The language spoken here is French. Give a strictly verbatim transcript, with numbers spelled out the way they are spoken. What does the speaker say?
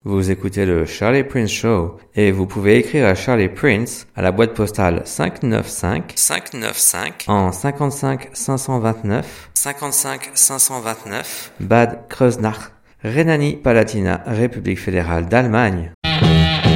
Vous écoutez le Charlie Prince Show et vous pouvez écrire à Charlie Prince à la boîte postale cinq neuf cinq cinq neuf cinq en cinquante-cinq cinq cent vingt-neuf cinquante-cinq cinq cent vingt-neuf Bad Kreuznach, Rhénanie-Palatinat, République fédérale d'Allemagne.